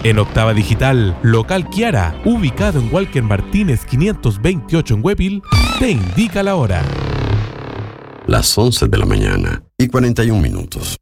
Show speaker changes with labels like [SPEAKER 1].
[SPEAKER 1] En Octava Digital, local Kiara, ubicado en Walker Martínez 528 en Huepil, te indica la hora.
[SPEAKER 2] Las 11 de la mañana y 41 minutos.